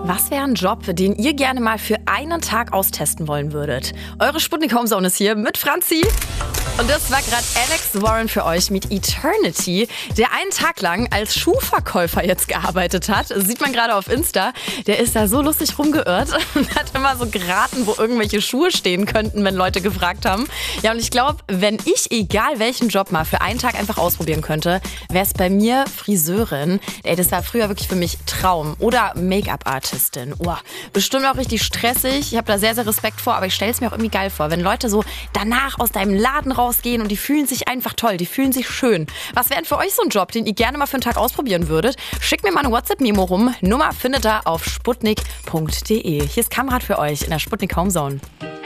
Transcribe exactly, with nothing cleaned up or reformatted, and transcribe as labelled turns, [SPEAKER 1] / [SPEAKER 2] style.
[SPEAKER 1] Was wäre ein Job, den ihr gerne mal für einen Tag austesten wollen würdet? Eure Sputnik Homezone ist hier mit Franzi. Und das war gerade Alex Warren für euch mit Eternity, der einen Tag lang als Schuhverkäufer jetzt gearbeitet hat. Das sieht man gerade auf Insta. Der ist da so lustig rumgeirrt und hat immer so geraten, wo irgendwelche Schuhe stehen könnten, wenn Leute gefragt haben. Ja, und ich glaube, wenn ich egal welchen Job mal für einen Tag einfach ausprobieren könnte, wäre es bei mir Friseurin. Ey, das war früher wirklich für mich Traum. Oder Make-up-Artistin. Oh, bestimmt auch richtig stressig. Ich habe da sehr, sehr Respekt vor, aber ich stelle es mir auch irgendwie geil vor, wenn Leute so danach aus deinem Laden rausgehen und die fühlen sich einfach toll, die fühlen sich schön. Was wäre denn für euch so ein Job, den ihr gerne mal für einen Tag ausprobieren würdet? Schickt mir mal eine WhatsApp-Memo rum. Nummer findet ihr auf sputnik punkt de. Hier ist Kamrat für euch in der Sputnik Homezone.